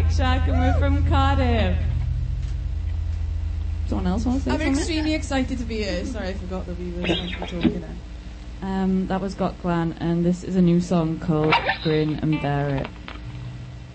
Shake Shack and we're from Cardiff. Someone else want to say something? I'm extremely excited to be here. Sorry, I forgot that we were meant to be talking then. That was Got Gwan, and this is a new song called Grin and Bear It.